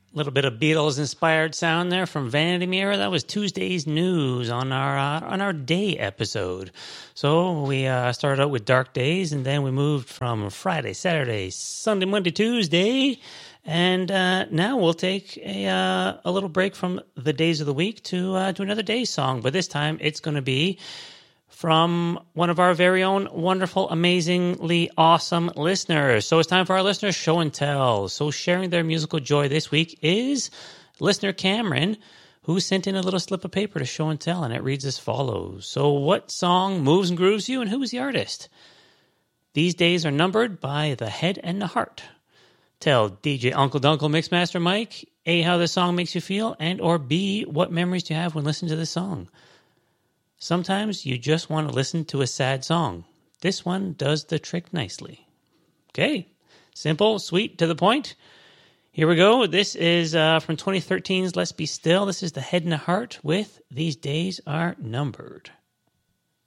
A little bit of Beatles-inspired sound there from Vanity Mirror. That was Tuesday's news on our day episode. So we started out with Dark Days, and then we moved from Friday, Saturday, Sunday, Monday, Tuesday, and now we'll take a little break from the days of the week to another day's song. But this time it's going to be from one of our very own wonderful, amazingly awesome listeners. So it's time for our listeners' show and tell. So sharing their musical joy this week is listener Cameron, who sent in a little slip of paper to show and tell, and it reads as follows. So what song moves and grooves you, and who is the artist? These days are numbered by the head and the heart. Tell DJ Uncle Dunkle Mixmaster Mike, A, how this song makes you feel, and or B, what memories do you have when listening to this song? Sometimes you just want to listen to a sad song. This one does the trick nicely. Okay, simple, sweet, to the point. Here we go. This is from 2013's Let's Be Still. This is the Head and the Heart with These Days Are Numbered.